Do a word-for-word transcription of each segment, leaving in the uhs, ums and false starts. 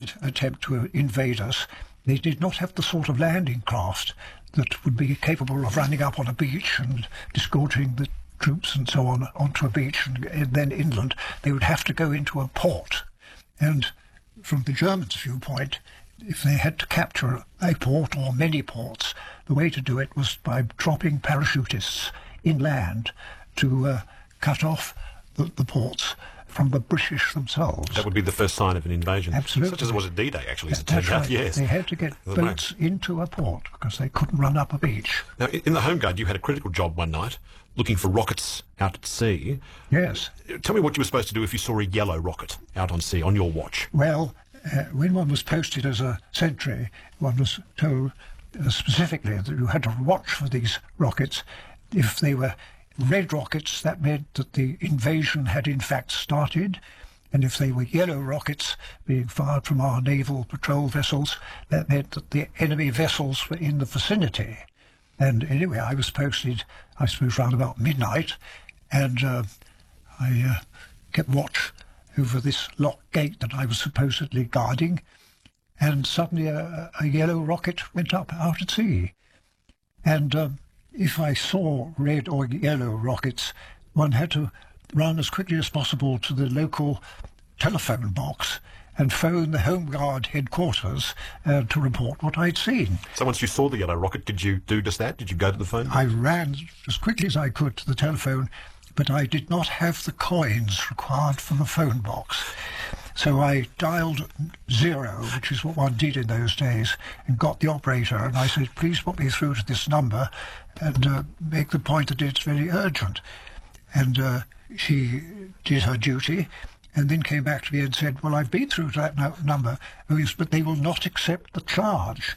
did attempt to invade us, they did not have the sort of landing craft that would be capable of running up on a beach and escorting the troops and so on onto a beach and, and then inland. They would have to go into a port. And from the Germans' viewpoint, if they had to capture a port or many ports, the way to do it was by dropping parachutists inland to uh, cut off the, the ports from the British themselves. That would be the first sign of an invasion. Absolutely. Such as it was at D-Day, actually, as it That's turned out, right. yes. They had to get The boats into a port because they couldn't run up a beach. Now, in the Home Guard, you had a critical job one night, looking for rockets out at sea. Yes. Tell me what you were supposed to do if you saw a yellow rocket out on sea on your watch. Well, uh, when one was posted as a sentry, one was told uh, specifically that you had to watch for these rockets. If they were red rockets, that meant that the invasion had in fact started. And if they were yellow rockets being fired from our naval patrol vessels, that meant that the enemy vessels were in the vicinity. And anyway, I was posted, I suppose, round about midnight, and uh, I uh, kept watch over this locked gate that I was supposedly guarding, and suddenly a, a yellow rocket went up out at sea. And uh, if I saw red or yellow rockets, one had to run as quickly as possible to the local telephone box and phone the Home Guard headquarters uh, to report what I'd seen. So once you saw the yellow rocket, did you do just that? Did you go to the phone? I ran as quickly as I could to the telephone, but I did not have the coins required for the phone box. So I dialed zero, which is what one did in those days, and got the operator, and I said, please put me through to this number and uh, make the point that it's very urgent. And uh, she did her duty, and then came back to me and said, well, I've been through to that no number, oh, yes, but they will not accept the charge.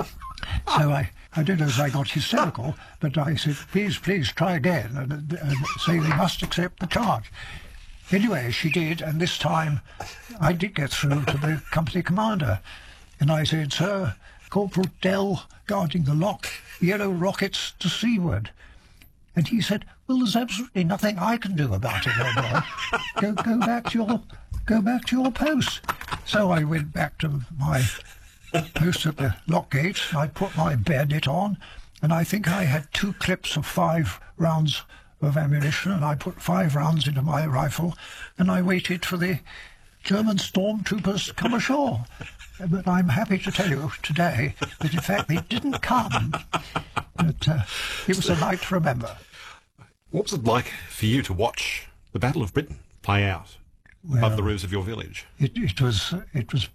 So I, I don't know if I got hysterical, but I said, please, please, try again, and, and say they must accept the charge. Anyway, she did, and this time I did get through to the company commander. And I said, sir, Corporal Dell guarding the lock, yellow rockets to seaward. And he said, well, there's absolutely nothing I can do about it, old boy. Go, go back to your, go back to your post. So I went back to my post at the lock gate. I put my bayonet on, and I think I had two clips of five rounds of ammunition, and I put five rounds into my rifle, and I waited for the German stormtroopers to come ashore. But I'm happy to tell you today that, in fact, they didn't come. But uh, it was a night to remember. What was it like for you to watch the Battle of Britain play out Well, above the roofs of your village? It, it was it was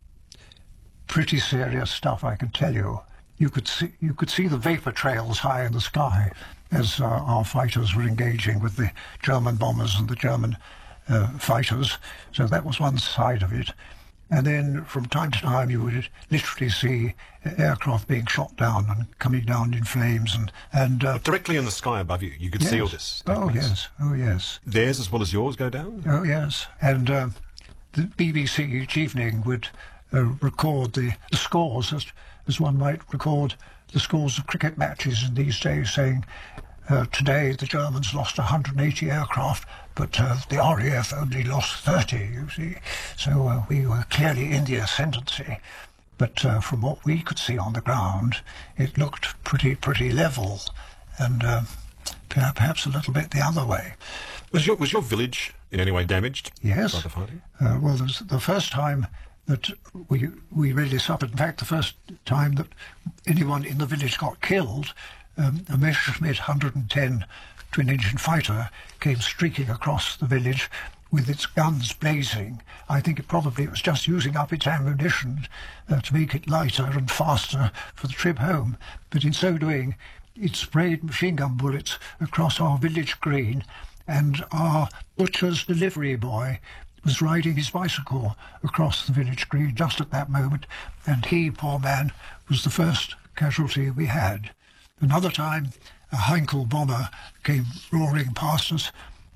pretty serious stuff, I can tell you. You could see you could see the vapor trails high in the sky as uh, our fighters were engaging with the German bombers and the German uh, fighters. So that was one side of it. And then from time to time you would literally see aircraft being shot down and coming down in flames. And, and uh, Directly in the sky above you, you could yes. see all this. take Oh, place. yes. Oh, yes. Theirs as well as yours go down? Oh, yes. And uh, the B B C each evening would uh, record the, the scores, as, as one might record the scores of cricket matches in these days, saying, uh, today the Germans lost one hundred eighty aircraft, but uh, the R A F only lost thirty, you see. So uh, we were clearly in the ascendancy. But uh, from what we could see on the ground, it looked pretty, pretty level, and uh, perhaps a little bit the other way. Was your, was your village in any way damaged Yes. by the fighting? Uh, well, it was the first time that we we really suffered. In fact, the first time that anyone in the village got killed, um, a Messerschmitt one hundred ten twin-engine fighter came streaking across the village with its guns blazing. I think it probably was just using up its ammunition uh, to make it lighter and faster for the trip home. But in so doing, it sprayed machine gun bullets across our village green, and our butcher's delivery boy was riding his bicycle across the village green just at that moment, and he, poor man, was the first casualty we had. Another time, a Heinkel bomber came roaring past us,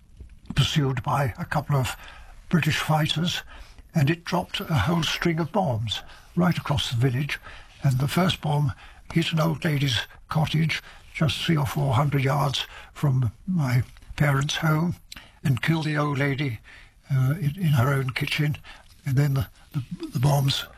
pursued by a couple of British fighters, and it dropped a whole string of bombs right across the village, and the first bomb hit an old lady's cottage just three or four hundred yards from my parents' home and killed the old lady uh, in, in her own kitchen, and then the, the, the bombs